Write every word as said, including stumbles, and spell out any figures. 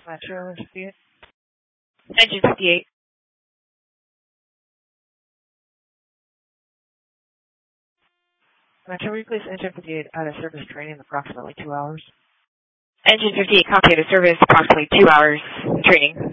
Metro fifty-eight. Engine fifty-eight. Metro, replace engine fifty-eight out of service training in approximately two hours. Engine fifty-eight, copy out of service, approximately two hours training.